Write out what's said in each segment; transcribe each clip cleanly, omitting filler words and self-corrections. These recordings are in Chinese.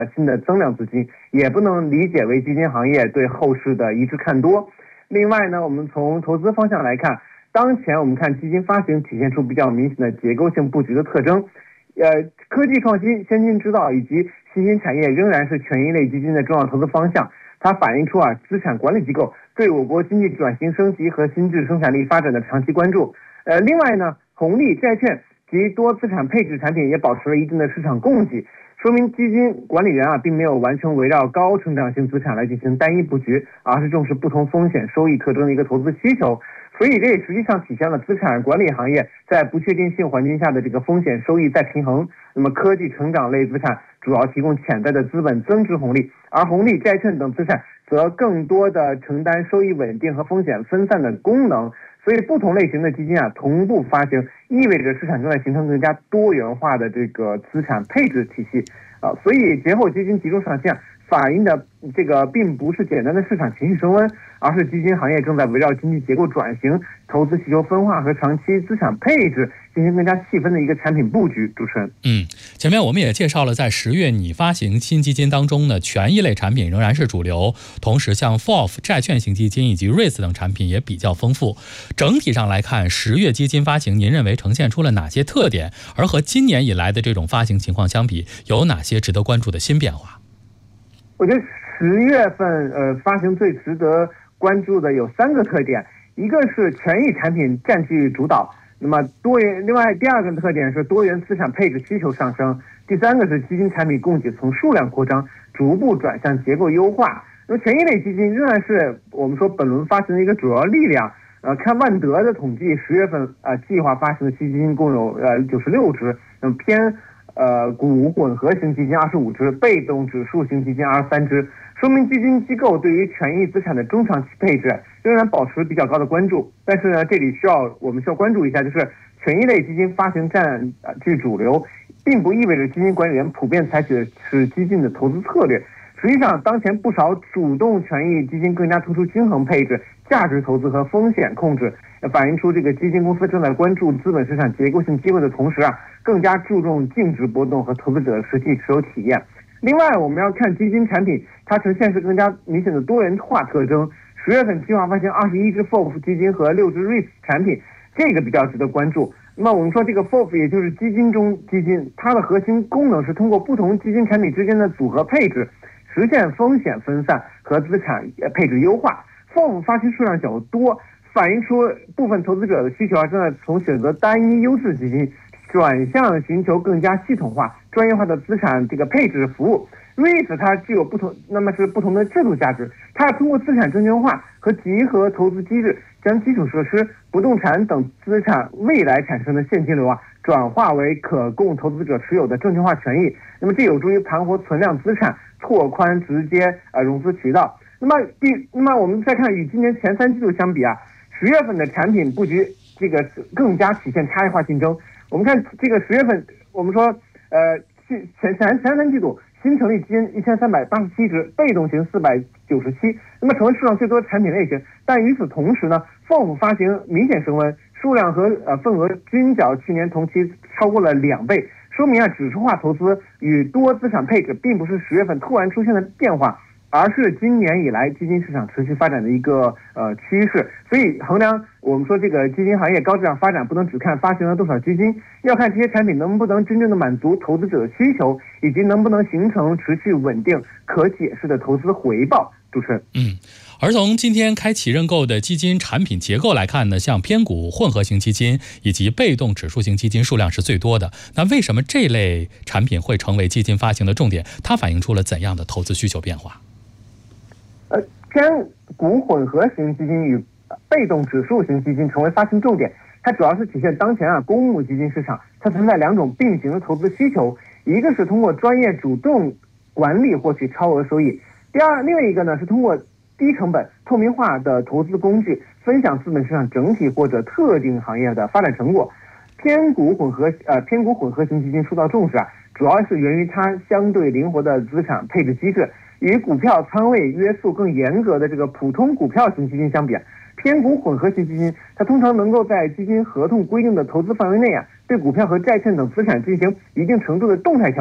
新的增量资金，也不能理解为基金行业对后市的一致看多。另外呢，我们从投资方向来看，当前我们看基金发行体现出比较明显的结构性布局的特征。科技创新、先进制造以及新兴产业仍然是权益类基金的重要投资方向。它反映出资产管理机构对我国经济转型升级和新质生产力发展的长期关注。另外呢，红利、债券及多资产配置产品也保持了一定的市场供给，说明基金管理人并没有完全围绕高成长性资产来进行单一布局，而是重视不同风险收益特征的一个投资需求。所以这也实际上体现了资产管理行业在不确定性环境下的这个风险收益再平衡。那么科技成长类资产主要提供潜在的资本增值红利，而红利、债券等资产则更多的承担收益稳定和风险分散的功能。所以不同类型的基金同步发行，意味着市场正在形成更加多元化的这个资产配置体系所以节后基金集中上线反映的这个并不是简单的市场情绪升温，而是基金行业正在围绕经济结构转型、投资需求分化和长期资产配置进行更加细分的一个产品布局。主持人， 前面我们也介绍了，在10月拟发行新基金当中呢，权益类产品仍然是主流，同时像 FOF 债券型基金以及 REITs 等产品也比较丰富。整体上来看，10月基金发行，您认为呈现出了哪些特点？而和今年以来的这种发行情况相比，有哪些值得关注的新变化？ 我觉得10月份发行最值得关注的有3个特点，一个是权益产品占据主导，那么另外第2个特点是多元资产配置需求上升，第3个是基金产品供给从数量扩张逐步转向结构优化。那么权益类基金仍然是我们说本轮发行的一个主要力量。看万德的统计，10月份计划发行的基金共有96只，那么偏股混合型基金25只，被动指数型基金23只，说明基金机构对于权益资产的中长期配置仍然保持比较高的关注。但是呢，这里我们需要关注一下，就是权益类基金发行占据主流，并不意味着基金管理员普遍采取的是激进的投资策略。实际上，当前不少主动权益基金更加突出均衡配置、价值投资和风险控制，反映出这个基金公司正在关注资本市场结构性机会的同时更加注重净值波动和投资者的实际持有体验。另外，我们要看基金产品，它呈现是更加明显的多元化特征。10月份计划发行21只 FOF 基金和6只 REITs 产品，这个比较值得关注。那么我们说这个 FOF 也就是基金中基金，它的核心功能是通过不同基金产品之间的组合配置，实现风险分散和资产配置优化。FOF 发行数量较多，反映出部分投资者的需求正在从选择单一优质基金转向寻求更加系统化、专业化的资产配置服务。REITs 它具有不同的制度价值，它要通过资产证券化和集合投资机制，将基础设施、不动产等资产未来产生的现金流转化为可供投资者持有的证券化权益。那么这有助于盘活存量资产，拓宽直接融资渠道。那么我们再看与今年前3季度相比10月份的产品布局更加体现差异化竞争。我们看这个10月份，我们说前3季度新成立基金1387只，被动型497，那么成为数量最多的产品类型。但与此同时呢，FOF 发行明显升温，数量和份额均较去年同期超过了2倍，说明指数化投资与多资产配置并不是10月份突然出现的变化，而是今年以来基金市场持续发展的一个趋势。所以衡量我们说这个基金行业高质量发展，不能只看发行了多少基金，要看这些产品能不能真正的满足投资者的需求，以及能不能形成持续稳定可解释的投资回报。主持人， 而从今天开启认购的基金产品结构来看呢，像偏股混合型基金以及被动指数型基金数量是最多的。那为什么这类产品会成为基金发行的重点？它反映出了怎样的投资需求变化？ 偏股混合型基金与被动指数型基金成为发行重点，它主要是体现当前公募基金市场它存在2种并行的投资需求，一个是通过专业主动管理获取超额收益，另外一个呢是通过低成本透明化的投资工具分享资本市场整体或者特定行业的发展成果。偏股混合型基金受到重视主要是源于它相对灵活的资产配置机制。与股票仓位约束更严格的这个普通股票型基金相比偏股混合型基金它通常能够在基金合同规定的投资范围内对股票和债券等资产进行一定程度的动态调整，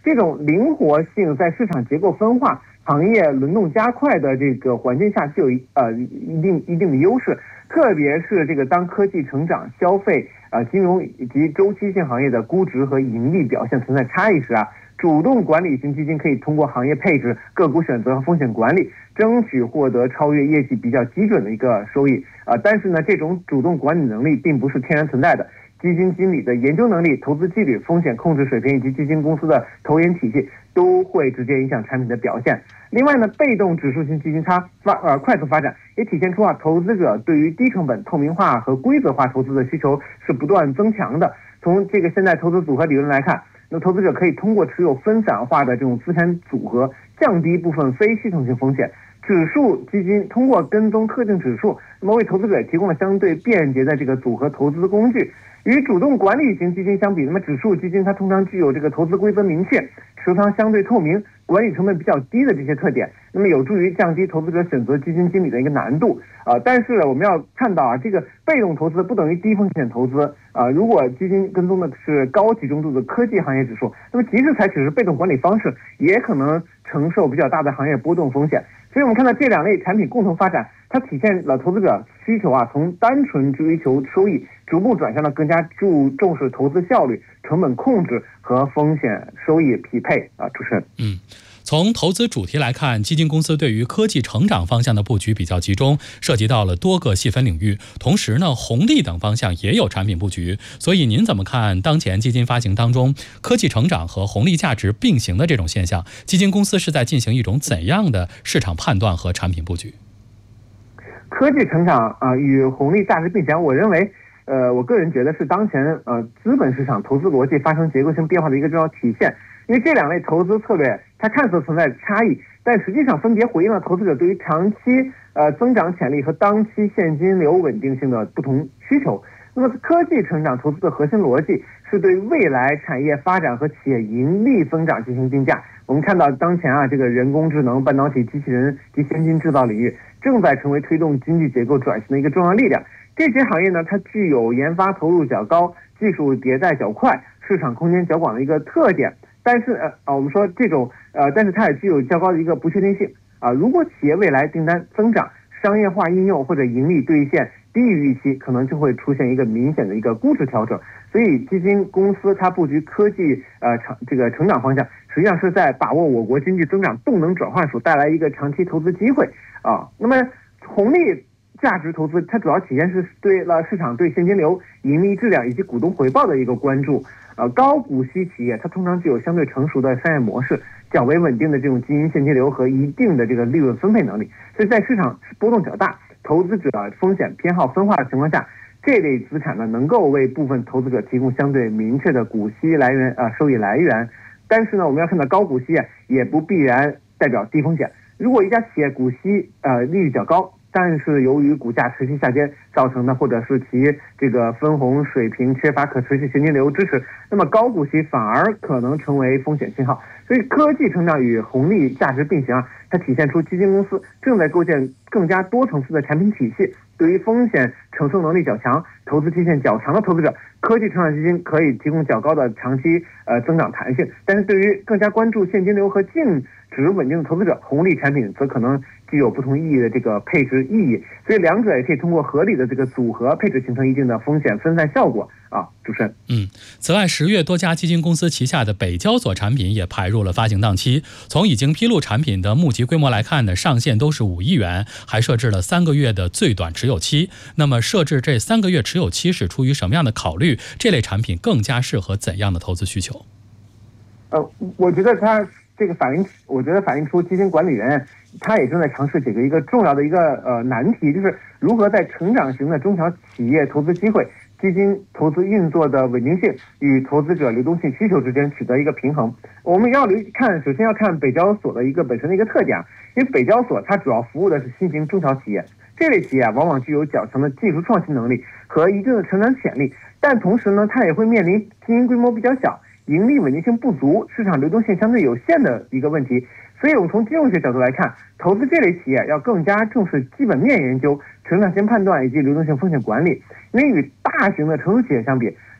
这种灵活性在市场结构分化、行业轮动加快的这个环境下，就有一定的优势。特别是这个当科技成长、消费、金融以及周期性行业的估值和盈利表现存在差异时主动管理型基金可以通过行业配置、个股选择和风险管理，争取获得超越业绩比较基准的一个收益。但是呢，这种主动管理能力并不是天然存在的。基金经理的研究能力、投资纪律、风险控制水平以及基金公司的投研体系都会直接影响产品的表现。另外呢，被动指数型基金快速发展，也体现出投资者对于低成本、透明化和规则化投资的需求是不断增强的。从这个现在投资组合理论来看，那投资者可以通过持有分散化的这种资产组合，降低部分非系统性风险。指数基金通过跟踪特定指数，那么为投资者提供了相对便捷的这个组合投资工具。与主动管理型基金相比，那么指数基金它通常具有这个投资规则明确、持仓相对透明、管理成本比较低的这些特点，那么有助于降低投资者选择基金经理的一个难度。但是我们要看到这个被动投资不等于低风险投资。如果基金跟踪的是高集中度的科技行业指数，那么即使采取是被动管理方式，也可能承受比较大的行业波动风险。所以我们看到这两类产品共同发展，它体现了投资者需求从单纯追求收益，逐步转向了更加重视投资效率、成本控制和风险收益匹配。主持人， 从投资主题来看，基金公司对于科技成长方向的布局比较集中，涉及到了多个细分领域。同时呢，红利等方向也有产品布局。所以您怎么看当前基金发行当中科技成长和红利价值并行的这种现象？基金公司是在进行一种怎样的市场判断和产品布局？ 科技成长与红利价值并行，我认为我个人觉得是当前资本市场投资逻辑发生结构性变化的一个重要体现。因为这两类投资策略它看似存在差异，但实际上分别回应了投资者对于长期增长潜力和当期现金流稳定性的不同需求。那么科技成长投资的核心逻辑是对未来产业发展和企业盈利增长进行定价。我们看到当前这个人工智能、半导体、机器人及先进制造领域正在成为推动经济结构转型的一个重要力量。这些行业呢，它具有研发投入较高、技术迭代较快、市场空间较广的一个特点。但是我们说这种但是它也具有较高的一个不确定性如果企业未来订单增长、商业化应用或者盈利兑现低于预期，可能就会出现一个明显的一个估值调整。所以基金公司它布局科技这个成长方向，实际上是在把握我国经济增长动能转换所带来一个长期投资机会那么红利价值投资它主要体现是对了市场对现金流、盈利质量以及股东回报的一个关注。高股息企业它通常具有相对成熟的商业模式、较为稳定的这种经营现金流和一定的这个利润分配能力，所以在市场波动较大、投资者风险偏好分化的情况下，这类资产呢能够为部分投资者提供相对明确的股息来源收益来源。但是呢，我们要看到高股息也不必然代表低风险。如果一家企业股息利率较高，但是由于股价持续下跌造成的，或者是其这个分红水平缺乏可持续现金流支持，那么高股息反而可能成为风险信号。所以科技成长与红利价值并行它体现出基金公司正在构建更加多层次的产品体系。对于风险承受能力较强、投资期限较长的投资者，科技成长基金可以提供较高的长期增长弹性。但是对于更加关注现金流和净值稳定的投资者，红利产品则可能具有不同意义的这个配置意义。所以两者也可以通过合理的这个组合配置形成一定的风险分散效果主持人。 此外10月多家基金公司旗下的北交所产品也排入了发行档期。从已经披露产品的募集规模来看呢，上限都是5亿元，还设置了3个月的最短持有期。那么设置这3个月持有期是出于什么样的考虑？这类产品更加适合怎样的投资需求？ 我觉得它这个反映出基金管理人他也正在尝试解决一个重要的一个难题，就是如何在成长型的中小企业投资机会、基金投资运作的稳定性与投资者流动性需求之间取得一个平衡。我们要首先要看北交所的一个本身的一个特点因为北交所它主要服务的是新型中小企业，这类企业往往具有较强的技术创新能力和一定的成长潜力，但同时呢，它也会面临经营规模比较小、盈利稳定性不足、市场流动性相对有限的一个问题。所以我们从金融学角度来看，投资这类企业要更加重视基本面研究、成长性判断以及流动性风险管理。因为与大型的成熟企业相比，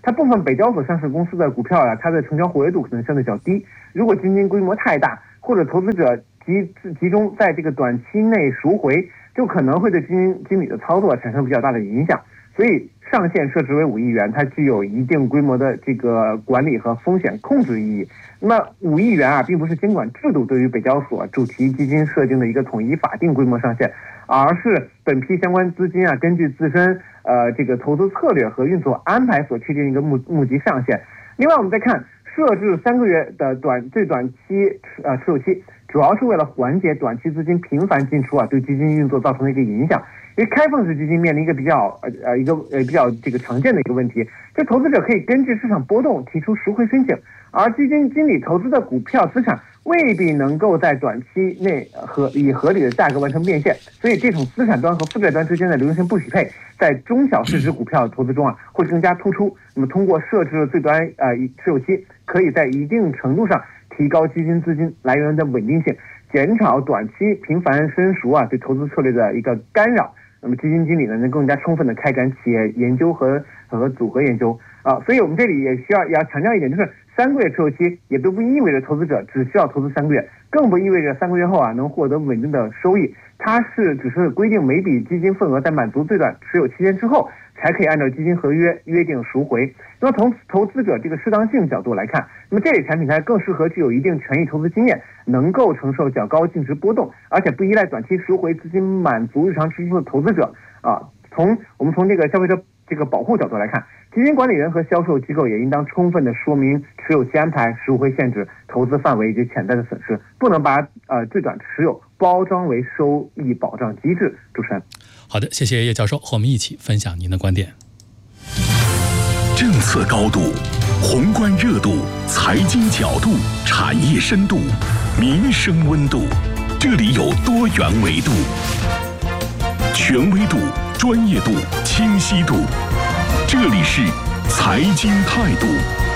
它部分北交所上市公司的股票它的成交活跃度可能相对较低。如果基金规模太大，或者投资者集中在这个短期内赎回，就可能会对基金经理的操作产生比较大的影响。所以上限设置为5亿元，它具有一定规模的这个管理和风险控制意义。那么5亿元并不是监管制度对于北交所主题基金设定的一个统一法定规模上限，而是本批相关资金根据自身这个投资策略和运作安排所确定一个募集上限。另外我们再看设置3个月的最短期持有期，主要是为了缓解短期资金频繁进出对基金运作造成的一个影响。因为开放式基金面临一个比较这个常见的一个问题，就投资者可以根据市场波动提出赎回申请，而基金经理投资的股票资产未必能够在短期内以合理的价格完成变现，所以这种资产端和负债端之间的流动性不匹配，在中小市值股票投资中会更加突出。那么通过设置最短持有期，可以在一定程度上提高基金资金来源的稳定性，减少短期频繁申赎对投资策略的一个干扰。那么基金经理呢，能更加充分的开展企业研究和组合研究所以我们这里也要强调一点，就是3个月持有期也都不意味着投资者只需要投资3个月，更不意味着3个月后能获得稳定的收益。它只是规定每笔基金份额在满足最短持有期限之后，才可以按照基金合约约定赎回。那么从投资者这个适当性角度来看，那么这类产品它更适合具有一定权益投资经验，能够承受较高净值波动，而且不依赖短期赎回资金满足日常支出的投资者我们从这个消费者这个保护角度来看，基金管理人和销售机构也应当充分的说明持有期安排、赎回限制、投资范围以及潜在的损失，不能把最短持有包装为收益保障机制。主持人， 好的，谢谢叶教授和我们一起分享您的观点。 政策高度、宏观热度、财经角度、产业深度、民生温度，这里有多元维度，权威度、专业度、清晰度，这里是财经态度。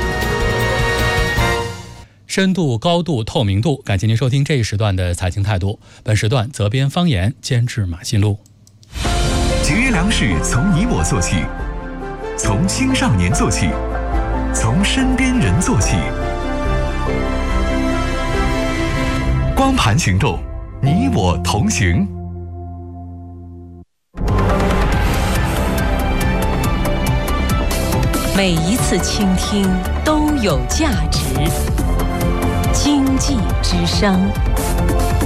深度、高度、透明度，感谢您收听这一时段的财经态度。本时段责编方言，监制马新路。 节约粮食从你我做起，从青少年做起，从身边人做起。光盘行动，你我同行。 每一次倾听都有价值。经济之声。